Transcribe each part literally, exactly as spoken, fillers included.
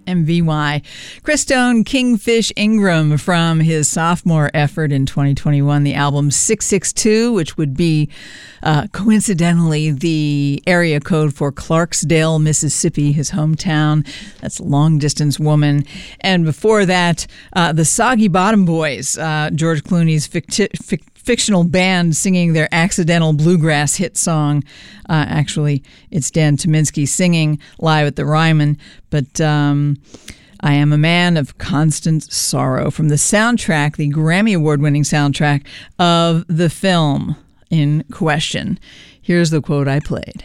M V Y. Christone Kingfish Ingram from his sophomore effort in twenty twenty-one, the album six six two, which would be uh, coincidentally the area code for Clarksdale, Mississippi, his hometown. That's Long Distance Woman. And before that, uh, the Soggy Bottom Boys, uh, George Clooney's ficti- fic- fictional band singing their accidental bluegrass hit song. Uh, actually, it's Dan Tominski singing live at the Ryman. But um, I Am a Man of Constant Sorrow from the soundtrack, the Grammy Award-winning soundtrack of the film in question. Here's the quote I played.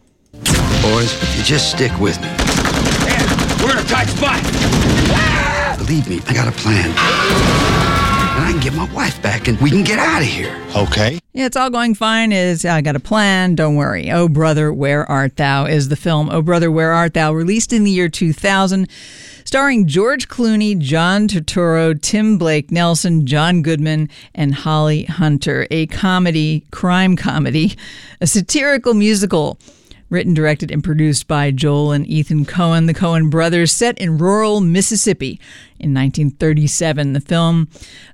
Boys, if you just stick with me. Man, we're in a tight spot. Believe me, I got a plan. And I can get my wife back and we can get out of here. Okay. Yeah, it's all going fine. Is I got a plan. Don't worry. Oh, Brother, Where Art Thou is the film. Oh, Brother, Where Art Thou, released in the year two thousand, starring George Clooney, John Turturro, Tim Blake Nelson, John Goodman, and Holly Hunter. A comedy, crime comedy, a satirical musical. Written, directed, and produced by Joel and Ethan Coen, the Coen brothers, set in rural Mississippi in nineteen thirty-seven. The film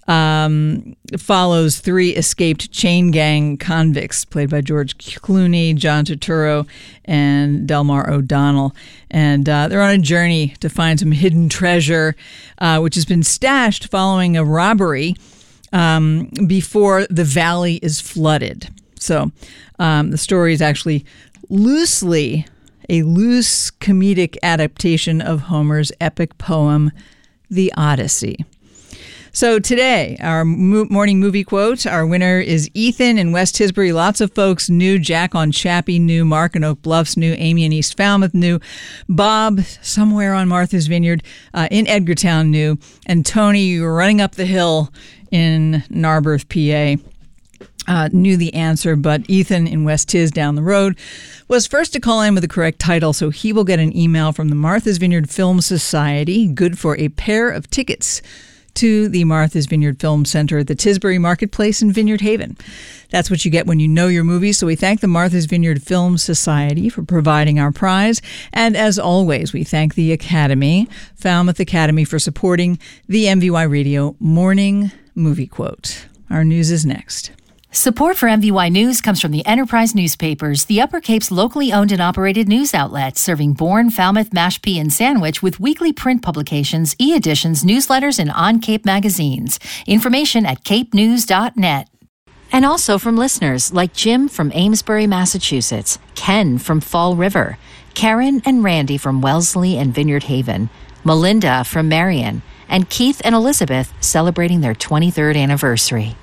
um, follows three escaped chain gang convicts, played by George Clooney, John Turturro, and Delmar O'Donnell. And uh, they're on a journey to find some hidden treasure, uh, which has been stashed following a robbery um, before the valley is flooded. So um, the story is actually loosely a loose comedic adaptation of Homer's epic poem, The Odyssey. So today, our mo- morning movie quote, our winner is Ethan in West Tisbury. Lots of folks knew. Jack on Chappie knew. Mark in Oak Bluffs knew. Amy in East Falmouth knew. Bob somewhere on Martha's Vineyard uh, in Edgartown knew. And Tony, you were running up the hill in Narberth, P A, Uh, knew the answer, but Ethan in West Tis down the road was first to call in with the correct title, so he will get an email from the Martha's Vineyard Film Society, good for a pair of tickets to the Martha's Vineyard Film Center at the Tisbury Marketplace in Vineyard Haven. That's what you get when you know your movies, so we thank the Martha's Vineyard Film Society for providing our prize, and as always, we thank the Academy, Falmouth Academy, for supporting the M V Y Radio Morning Movie Quote. Our news is next. Support for M V Y News comes from the Enterprise Newspapers, the Upper Cape's locally owned and operated news outlet, serving Bourne, Falmouth, Mashpee, and Sandwich with weekly print publications, e-editions, newsletters, and on-Cape magazines. Information at cape news dot net. And also from listeners like Jim from Amesbury, Massachusetts, Ken from Fall River, Karen and Randy from Wellesley and Vineyard Haven, Melinda from Marion, and Keith and Elizabeth celebrating their twenty-third anniversary.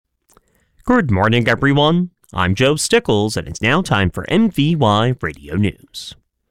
Good morning, everyone. I'm Joe Stickles, and it's now time for M V Y Radio News.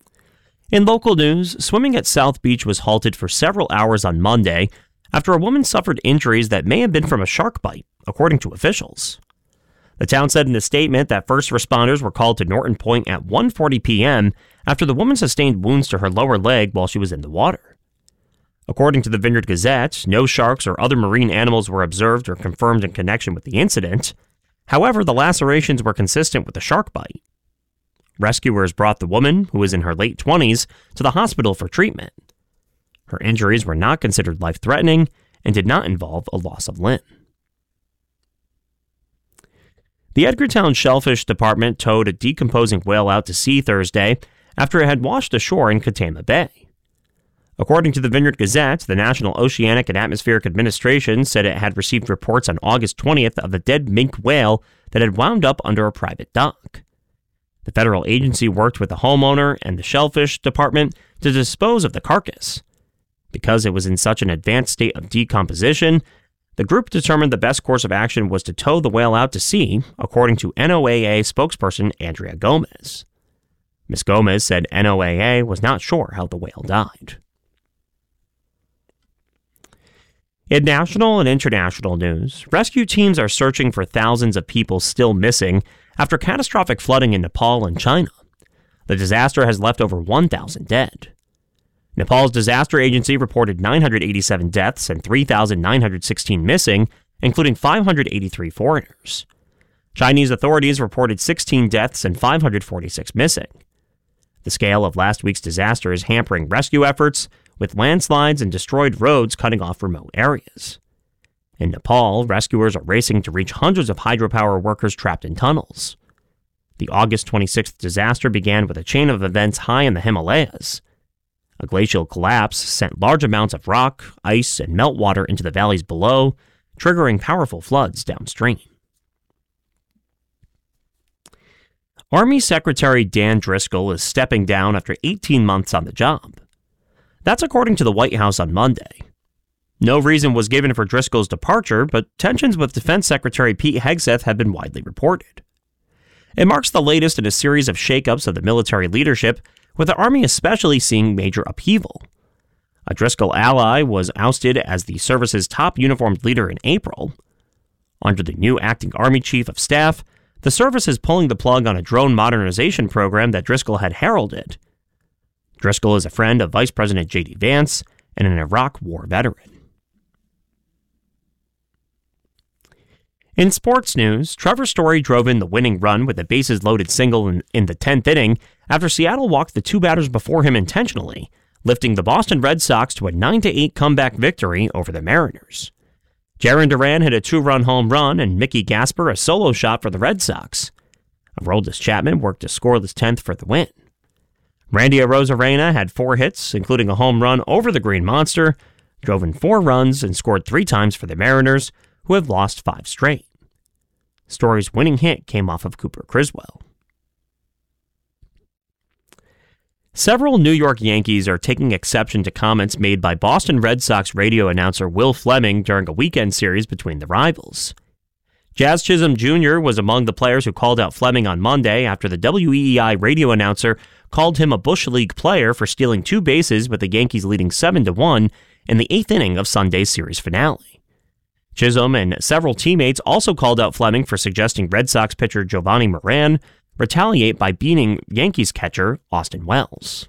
In local news, swimming at South Beach was halted for several hours on Monday after a woman suffered injuries that may have been from a shark bite, according to officials. The town said in a statement that first responders were called to Norton Point at one forty p.m. after the woman sustained wounds to her lower leg while she was in the water. According to the Vineyard Gazette, no sharks or other marine animals were observed or confirmed in connection with the incident. However, the lacerations were consistent with a shark bite. Rescuers brought the woman, who was in her late twenties, to the hospital for treatment. Her injuries were not considered life-threatening and did not involve a loss of limb. The Edgartown Shellfish Department towed a decomposing whale out to sea Thursday after it had washed ashore in Katama Bay. According to the Vineyard Gazette, the National Oceanic and Atmospheric Administration said it had received reports on August twentieth of a dead minke whale that had wound up under a private dock. The federal agency worked with the homeowner and the Shellfish Department to dispose of the carcass. Because it was in such an advanced state of decomposition, the group determined the best course of action was to tow the whale out to sea, according to N O A A spokesperson Andrea Gomez. Miz Gomez said N O A A was not sure how the whale died. In national and international news, rescue teams are searching for thousands of people still missing after catastrophic flooding in Nepal and China. The disaster has left over one thousand dead. Nepal's disaster agency reported nine hundred eighty-seven deaths and three thousand nine hundred sixteen missing, including five hundred eighty-three foreigners. Chinese authorities reported sixteen deaths and five hundred forty-six missing. The scale of last week's disaster is hampering rescue efforts, with landslides and destroyed roads cutting off remote areas. In Nepal, rescuers are racing to reach hundreds of hydropower workers trapped in tunnels. The August twenty-sixth disaster began with a chain of events high in the Himalayas. A glacial collapse sent large amounts of rock, ice, and meltwater into the valleys below, triggering powerful floods downstream. Army Secretary Dan Driscoll is stepping down after eighteen months on the job. That's according to the White House on Monday. No reason was given for Driscoll's departure, but tensions with Defense Secretary Pete Hegseth have been widely reported. It marks the latest in a series of shakeups of the military leadership, with the Army especially seeing major upheaval. A Driscoll ally was ousted as the service's top uniformed leader in April. Under the new acting Army Chief of Staff, the service is pulling the plug on a drone modernization program that Driscoll had heralded. Driscoll is a friend of Vice President J D Vance and an Iraq War veteran. In sports news, Trevor Story drove in the winning run with a bases-loaded single in, in the tenth inning after Seattle walked the two batters before him intentionally, lifting the Boston Red Sox to a nine to eight comeback victory over the Mariners. Jarren Duran hit a two-run home run and Mickey Gasper a solo shot for the Red Sox. Aroldis Chapman worked a scoreless tenth for the win. Randy Arozarena had four hits, including a home run over the Green Monster, drove in four runs, and scored three times for the Mariners, who have lost five straight. Story's winning hit came off of Cooper Criswell. Several New York Yankees are taking exception to comments made by Boston Red Sox radio announcer Will Fleming during a weekend series between the rivals. Jazz Chisholm Junior was among the players who called out Fleming on Monday after the W E E I radio announcer called him a Bush League player for stealing two bases with the Yankees leading seven to one in the eighth inning of Sunday's series finale. Chisholm and several teammates also called out Fleming for suggesting Red Sox pitcher Giovanni Moran retaliate by beating Yankees catcher Austin Wells.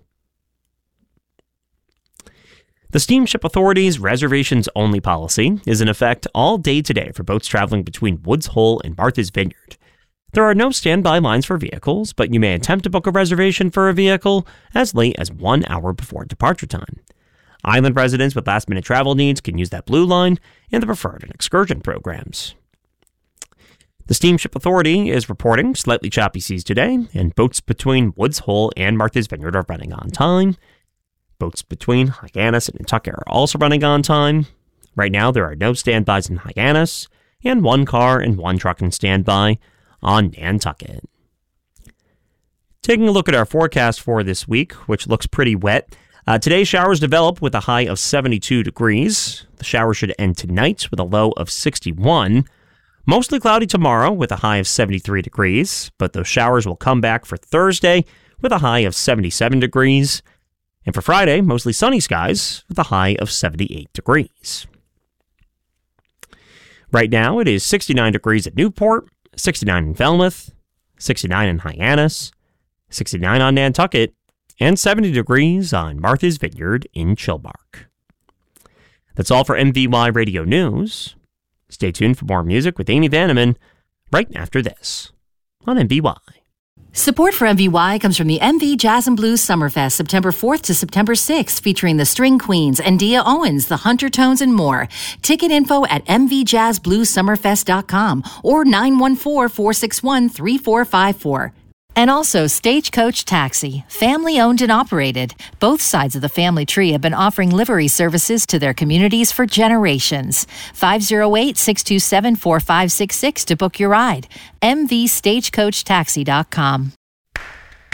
The Steamship Authority's reservations-only policy is in effect all day today for boats traveling between Woods Hole and Martha's Vineyard. There are no standby lines for vehicles, but you may attempt to book a reservation for a vehicle as late as one hour before departure time. Island residents with last-minute travel needs can use that blue line in the preferred and excursion programs. The Steamship Authority is reporting slightly choppy seas today, and boats between Woods Hole and Martha's Vineyard are running on time. Boats between Hyannis and Nantucket are also running on time. Right now, there are no standbys in Hyannis, and one car and one truck in standby on Nantucket. Taking a look at our forecast for this week, which looks pretty wet. Uh, today, showers develop with a high of seventy-two degrees. The shower should end tonight with a low of sixty-one. Mostly cloudy tomorrow with a high of seventy-three degrees, but those showers will come back for Thursday with a high of seventy-seven degrees. And for Friday, mostly sunny skies with a high of seventy-eight degrees. Right now, it is sixty-nine degrees at Newport, sixty-nine in Falmouth, sixty-nine in Hyannis, sixty-nine on Nantucket, and seventy degrees on Martha's Vineyard in Chilmark. That's all for M V Y Radio News. Stay tuned for more music with Amy Vanneman right after this on M V Y. Support for M V Y comes from the M V Jazz and Blues Summerfest, September fourth to September sixth, featuring the String Queens, Andia Owens, the Hunter Tones, and more. Ticket info at m v jazz blues summerfest dot com or nine one four, four six one, three four five four. And also Stagecoach Taxi, family-owned and operated. Both sides of the family tree have been offering livery services to their communities for generations. five oh eight, six two seven, four five six six to book your ride. m v stagecoach taxi dot com.